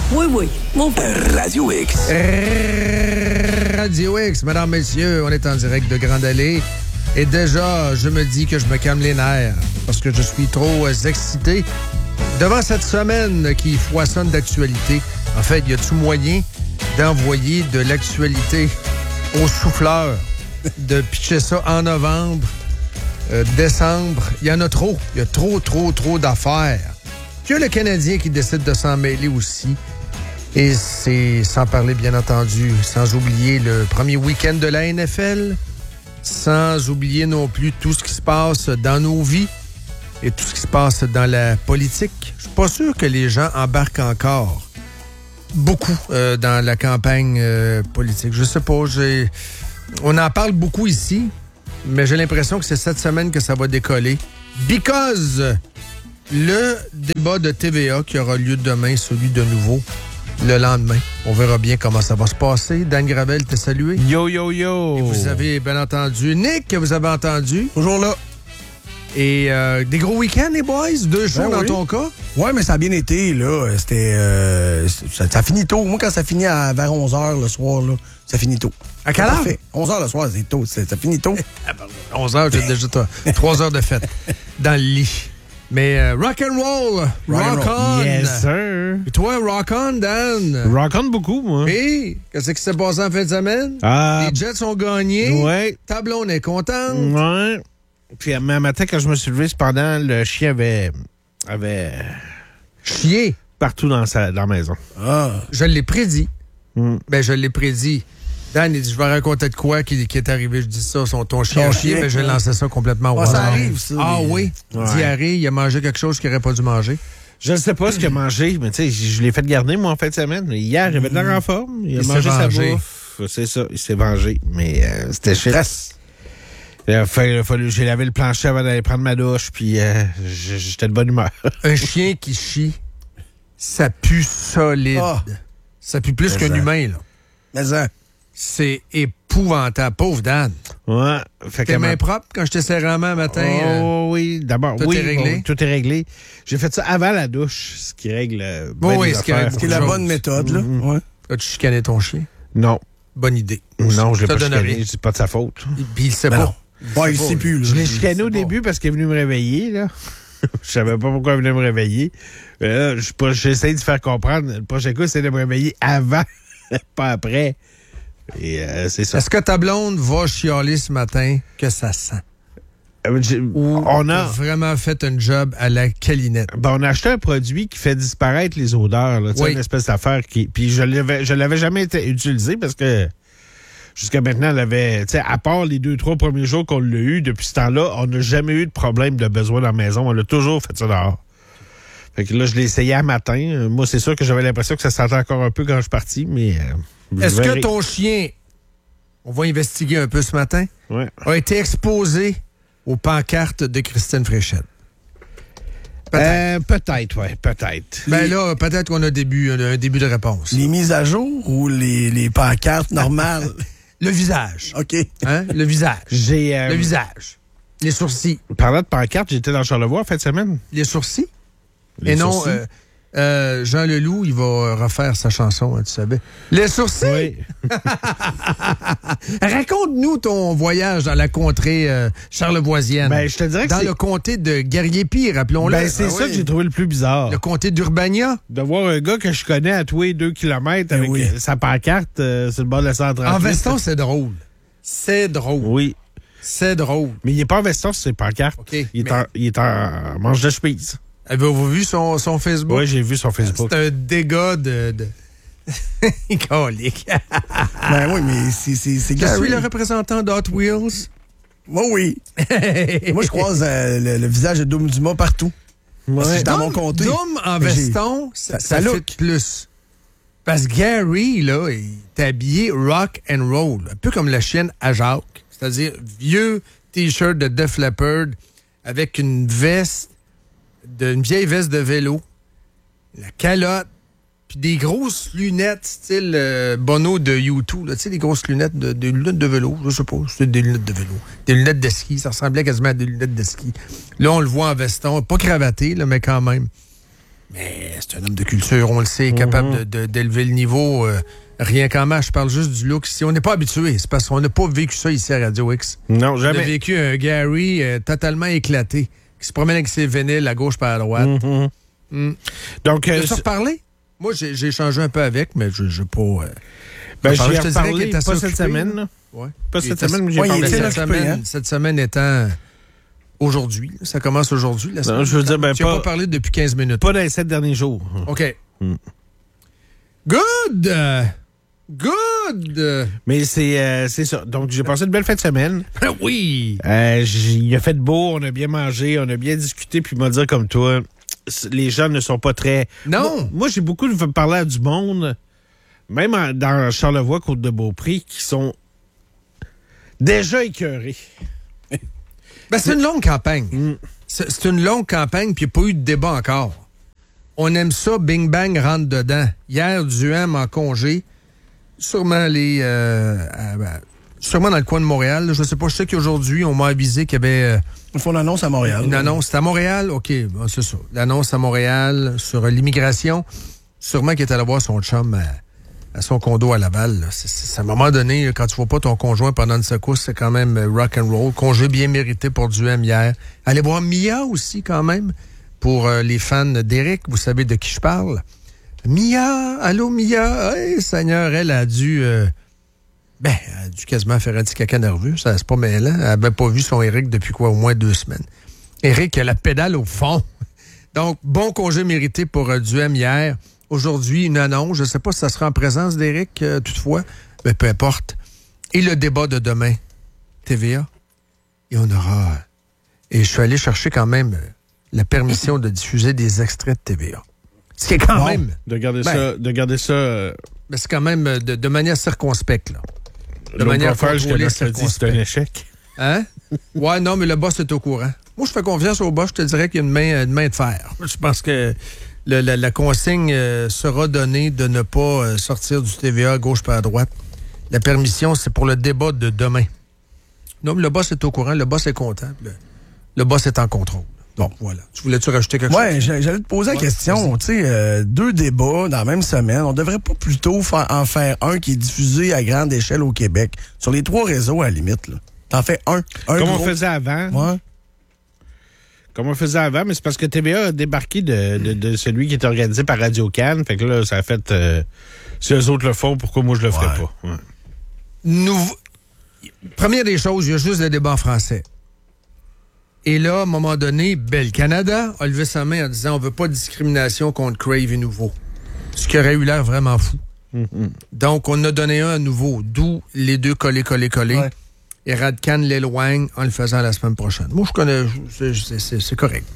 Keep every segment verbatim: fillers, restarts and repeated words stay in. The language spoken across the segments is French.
Oui, oui. Mon Radio X. Radio X, mesdames, messieurs, on est en direct de Grande Allée. Et déjà, je me dis que je me calme les nerfs parce que je suis trop excité devant cette semaine qui foisonne d'actualité. En fait, il y a tout moyen d'envoyer de l'actualité au souffleur, de pitcher ça en novembre, euh, décembre. Il y en a trop. Il y a trop, trop, trop d'affaires. Puis il y a le Canadien qui décide de s'en mêler aussi. Et c'est sans parler, bien entendu, sans oublier le premier week-end de la N F L, sans oublier non plus tout ce qui se passe dans nos vies et tout ce qui se passe dans la politique. Je suis pas sûr que les gens embarquent encore beaucoup euh, dans la campagne euh, politique. Je sais pas, j'ai... on en parle beaucoup ici, mais j'ai l'impression que c'est cette semaine que ça va décoller. Because le débat de T V A qui aura lieu demain, celui de nouveau, le lendemain. On verra bien comment ça va se passer. Dan Gravel t'a salué. Yo, yo, yo. Et vous avez bien entendu Nick, que vous avez entendu. Toujours là. Et euh, des gros week-ends, les boys? Deux shows ben dans oui. ton cas? Ouais, mais ça a bien été, là. C'était... Euh, ça, ça finit tôt. Moi, quand ça finit à, vers onze heures le soir, là, ça finit tôt. À quelle heure? onze heures le soir, c'est tôt. C'est, ça finit tôt. onze heures, j'ai déjà trois heures de fête dans le lit. Mais euh, rock and roll, rock, rock on. Yes, sir. Et toi, rock on, Dan? Rock on beaucoup, moi. Et qu'est-ce qui s'est passé en fin de semaine? Ah, Les Jets ont gagné. ouais. Ta blonde est contente. Ouais. Puis, mais un matin, quand je me suis levé, cependant, le chien avait, avait Chier. partout dans, sa, dans la maison. Ah. Je l'ai prédit. Mm. Ben, je l'ai prédit. Dan, il dit, je vais raconter de quoi qui, qui est arrivé. Je dis ça, son, ton chien Ton a chié, chien, mais j'ai ouais. lancé ça complètement au Ah, ça hasard. arrive, ça. Ah les- oui? Ouais. Diarrhée, il a mangé quelque chose qu'il n'aurait pas dû manger. Je ne sais pas ce qu'il a mangé, mais tu sais, je l'ai fait garder, moi, en fin de semaine. Mais hier, j'avais de l'air en forme. Il a Il mangé s'est sa vengé. bouffe. C'est ça, il s'est vengé. Mais euh, c'était shit. Stress. Il a fallu, fallu- j'ai lavé le plancher avant d'aller prendre ma douche, puis euh, j'étais de bonne humeur. Un chien qui chie, ça pue solide. Ah. Ça pue plus Mais qu'un ça. humain, là. Mais ça. C'est épouvantable. Pauvre Dan. Ouais. Fait Tes que mains ma- propres quand je t'ai serré la main un matin? euh, Oh oui, d'abord, tout oui, est réglé? bon, tout est réglé. J'ai fait ça avant la douche, ce qui règle euh, Oui, bien oui, des ce qui affaires. règle C'est la Chose. bonne méthode, là. Mhm. Ouais. As-tu chicané ton chien? Non, Bonne idée. non, je l'ai Ça pas donne chicané, rien. c'est pas de sa faute. Puis il sait Ben pas. non. Ouais, il pas, sait plus, là. Je l'ai Je- chicané je au sais pas. début parce qu'il est venu me réveiller, là. Je savais pas pourquoi il venait me réveiller. Mais là, je suis pas- j'essaie de faire comprendre. Le prochain coup, c'est de me réveiller avant, pas après. Et euh, c'est ça. Est-ce que ta blonde va chialer ce matin que ça sent? Euh, j'ai- Ou on t'as a... vraiment fait un job à la calinette? Ben, on a acheté un produit qui fait disparaître les odeurs, là, tu sais, Oui. une espèce d'affaire qui. Puis je l'avais, je l'avais jamais été utilisé parce que jusqu'à maintenant, elle avait, tu sais, à part les deux, trois premiers jours qu'on l'a eu, depuis ce temps-là, on n'a jamais eu de problème de besoin dans la maison. On l'a toujours fait ça dehors. Fait que là, je l'ai essayé à matin. Euh, Moi, c'est sûr que j'avais l'impression que ça sentait encore un peu quand je suis parti, mais. euh, je Est-ce que verrai. ton chien, on va investiguer un peu ce matin, Ouais. a été exposé aux pancartes de Christine Fréchette? Peut-être. Euh, peut-être, ouais, peut-être. Ben là, peut-être qu'on a début, un, un début de réponse. Les mises à jour ou les, les pancartes normales? Le visage. OK. Hein? Le visage. J'ai. euh, Le visage. Les sourcils. Parlant de pancarte, j'étais dans Charlevoix en fin de semaine. Les sourcils? Les Et non, sourcils. euh, euh, Jean Leloup, il va refaire sa chanson, hein, tu savais. Les sourcils? Oui. Raconte-nous ton voyage dans la contrée euh, charlevoisienne. Ben, je te dirais que Dans c'est. le comté de Guerrier-Pire, rappelons-le. Ben, c'est Ah ça oui. que j'ai trouvé le plus bizarre. Le comté d'Urbania. De voir un gars que je connais à tous les deux kilomètres avec oui. euh, sa pancarte euh, sur le bord de la cent trente-huit. En veston, c'est drôle. C'est drôle. Oui. C'est drôle. Mais il n'est pas en veston sur ses pancartes. OK, Il, est mais- en, il est en manche de chemise. Avez-vous vu son, son Facebook? Oui, j'ai vu sur Facebook. C'est un dégât de... de... Colique. Ben oui, mais c'est, c'est, c'est Je Gary. suis le représentant d'Hot Wheels. Moi, oui. Moi, je croise euh, le, le visage de Dom Dumas partout. Parce que je suis dans mon comté. Dom en Mais j'ai- veston, ça, ça ça look. fit plus. Parce que Gary, là, il est habillé rock and roll. Un peu comme la chienne à Jacques. C'est-à-dire vieux T-shirt de Def Leppard avec une veste, de, une vieille veste de vélo, la calotte, puis des grosses lunettes style euh, Bono de U deux. Tu sais, des grosses lunettes de, des lunettes de vélo, je sais pas, c'est des lunettes de vélo. Des lunettes de ski, ça ressemblait quasiment à des lunettes de ski. Là, on le voit en veston, pas cravaté, là, mais quand même. Mais c'est un homme de culture, on le sait, capable mm-hmm. de, de, d'élever le niveau. Euh, rien qu'en match, je parle juste du look. Si on n'est pas habitué, c'est parce qu'on n'a pas vécu ça ici à Radio X. Non, jamais. On a vécu un Gary euh, totalement éclaté, qui se promène avec ses vinyles à gauche par à droite. Mm-hmm. Mm. Donc, euh, tu as reparlé? Moi, j'ai, j'ai échangé un peu avec, mais je n'ai pas... Euh, ben, je vais reparler, pas cette semaine. Là. Ouais. Pas cette semaine, mais j'ai ouais, parlé. Cette, occupé, semaine, hein? cette semaine étant... Aujourd'hui. Ça commence aujourd'hui. La non, je veux dire, ben, tu n'as pas parlé depuis quinze minutes. Pas dans les sept derniers jours. OK. Mm. Good! Good! Mais c'est, euh, c'est ça. Donc, j'ai passé une belle fin de semaine. Oui! Euh, il a fait beau, on a bien mangé, on a bien discuté, puis m'a dit comme toi, les gens ne sont pas très... Non! Moi, moi j'ai beaucoup parlé à du monde, même en, dans Charlevoix, Côte-de-Beaupré, qui sont déjà écœurés. Ben, c'est une longue campagne. Mm. C'est, c'est une longue campagne, puis il n'y a pas eu de débat encore. On aime ça, bing bang, rentre dedans. Hier, Duhem en congé, sûrement les... Euh, euh, ben, sûrement dans le coin de Montréal. Là, je sais pas, je sais qu'aujourd'hui, on m'a avisé qu'il y avait... Euh, Ils font l'annonce à Montréal. Une annonce, c'est à Montréal? OK, bon, c'est ça. L'annonce à Montréal sur euh, l'immigration. Sûrement qu'il est allé voir son chum à, à son condo à Laval. Là. C'est, c'est, à un moment donné, quand tu vois pas ton conjoint pendant une secousse, c'est quand même euh, rock and roll. Congé bien mérité pour Duhem hier. Allez voir Mia aussi, quand même, pour euh, les fans d'Éric. Vous savez de qui je parle? Mia! Allô, Mia! Hey, Seigneur, elle a dû... Euh, ben, elle a dû quasiment faire un petit caca nerveux. Ça, c'est pas mêlant. Elle n'avait pas vu son Éric depuis quoi, au moins deux semaines. Éric a la pédale au fond. Donc, bon congé mérité pour euh, Duhem hier. Aujourd'hui, une annonce. Je ne sais pas si ça sera en présence d'Éric, euh, toutefois. Mais peu importe. Et le débat de demain, T V A. Et on aura... Et je suis allé chercher quand même euh, la permission de diffuser des extraits de T V A. Ce qui est quand bon, même... De garder ben, ça... De garder ça euh... ben, c'est quand même de, de manière circonspecte, là. De Donc, manière on va faire jusqu'à mercredi, c'est un échec. Hein? Ouais, non, mais le boss est au courant. Moi, je fais confiance au boss. Je te dirais qu'il y a une main, une main de fer. Je pense que le, la, la consigne euh, sera donnée de ne pas euh, sortir du T V A à gauche pas à droite. La permission, c'est pour le débat de demain. Non, mais le boss est au courant. Le boss est content. Le, le boss est en contrôle. Bon, voilà. Tu voulais-tu rajouter quelque ouais, chose? Ouais, j'allais te poser la ouais, question. Tu sais, euh, deux débats dans la même semaine. On devrait pas plutôt faire, en faire un qui est diffusé à grande échelle au Québec? Sur les trois réseaux, à la limite, là. T'en fais un. un Comme gros. on faisait avant. Ouais. Comme on faisait avant, mais c'est parce que T V A a débarqué de, de, de celui qui est organisé par Radio-Can. Fait que là, ça a fait... Euh, si eux autres le font, pourquoi moi je le ferais ouais. pas? Ouais. Nous... Première des choses, il y a juste le débat en français. Et là, à un moment donné, Bell Canada a levé sa main en disant on veut pas de discrimination contre Crave et Nouveau. Ce qui aurait eu l'air vraiment fou. Mm-hmm. Donc, on a donné un à Nouveau, d'où les deux collés, collés, collés. Ouais. Et Radcan l'éloigne en le faisant la semaine prochaine. Moi, je connais, c'est, c'est, c'est correct.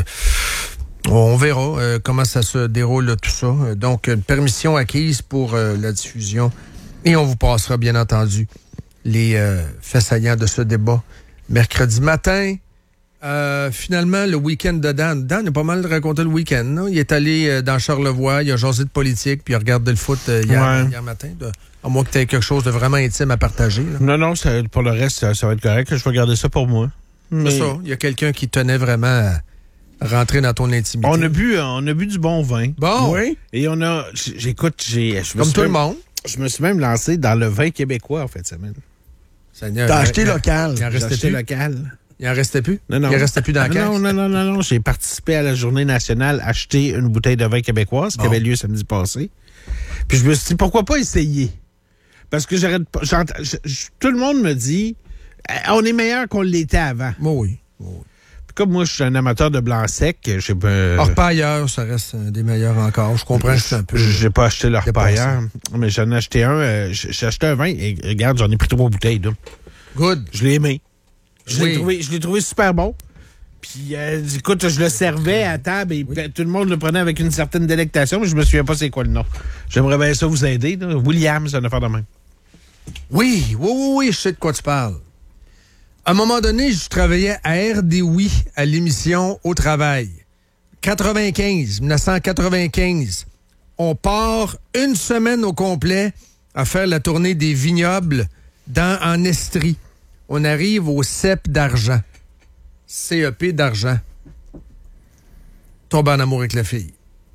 On verra euh, comment ça se déroule, là, tout ça. Donc, une permission acquise pour euh, la diffusion. Et on vous passera, bien entendu, les euh, faits saillants de ce débat mercredi matin. Euh, finalement, le week-end de Dan. Dan a pas mal raconté le week-end. Non? Il est allé euh, dans Charlevoix, il a jasé de politique, puis il a regardé le foot euh, hier, ouais. hier matin. De, à moins que tu aies quelque chose de vraiment intime à partager. Là. Non, non, ça, pour le reste, ça, ça va être correct. Je vais garder ça pour moi. Mais... C'est ça. Il y a quelqu'un qui tenait vraiment à rentrer dans ton intimité. On a bu, on a bu du bon vin. Bon. Oui. Et on a... J'écoute, j'ai... Je me Comme tout même, le monde. Je me suis même lancé dans le vin québécois en fin de semaine. Seigneur, T'as acheté il, local. Il en restait acheté plus. local. Il en restait plus? Non, non. Il en restait plus dans la non, non, non, non, non, non. J'ai participé à la journée nationale, acheter une bouteille de vin québécois, ce bon. qui avait lieu samedi passé. Puis je me suis dit, pourquoi pas essayer? Parce que j'arrête pas... Tout le monde me dit, on est meilleur qu'on l'était avant. Oh oui. Oh oui. Puis comme moi, je suis un amateur de blanc sec, je sais pas... Leur pailleur, ça reste des meilleurs encore. Je comprends que c'est un peu... J'ai pas acheté leur pailleur, mais j'en ai acheté un. Euh, j'ai acheté un vin et regarde, j'en ai pris trois bouteilles. Là. Good. Je l'ai aimé. Je oui. l'ai trouvé, je l'ai trouvé super bon. Puis, euh, écoute, je le servais à table et oui. tout le monde le prenait avec une certaine délectation, mais je me souviens pas c'est quoi le nom. J'aimerais bien ça vous aider. Là. William, c'est une affaire de même. Oui, oui, oui, oui, je sais de quoi tu parles. À un moment donné, je travaillais à R D Oui à l'émission Au Travail. quatre-vingt-quinze, dix-neuf cent quatre-vingt-quinze. On part une semaine au complet à faire la tournée des vignobles dans, en Estrie. On arrive au C E P d'Argent. C E P d'Argent. Tombe en amour avec la fille.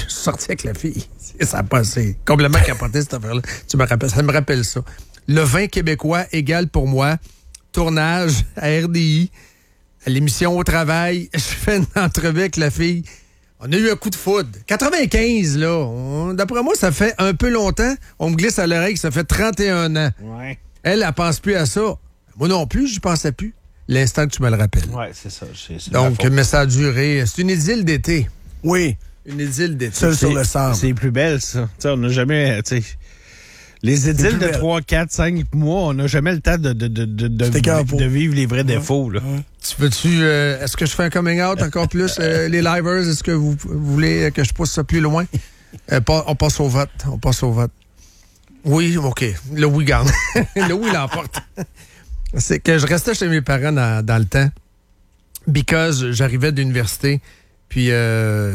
suis sorti avec la fille. Ça a passé complètement capoté, cette affaire-là. Tu me rappelles, ça me rappelle ça. Le vin québécois égale pour moi tournage à R D I, à l'émission Au Travail. Je fais une entrevue avec la fille. On a eu un coup de foudre. quatre-vingt-quinze, là. On, d'après moi, ça fait un peu longtemps. On me glisse à l'oreille que ça fait trente et un ans. Ouais. Elle, elle pense plus à ça. Moi non plus, j'y pensais plus. L'instant que tu me le rappelles. Ouais, c'est ça. C'est, c'est Donc, mais ça a duré. C'est une idylle d'été. Oui. Une idylle d'été. Seul sur le sable. C'est plus belle, ça. T'sais, on n'a jamais. T'sais, les idylles de trois, quatre, cinq mois, on n'a jamais le temps de, de, de, de, de, de vivre les vrais ouais. défauts. Là. Ouais. Tu veux-tu. Euh, est-ce que je fais un coming out encore plus? Euh, les livers, est-ce que vous, vous voulez que je pousse ça plus loin? Euh, pas, on passe au vote. On passe au vote. Oui, OK. Le oui gagne. Le oui l'emporte. C'est que je restais chez mes parents dans, dans le temps. Because j'arrivais d'université. Puis. Euh,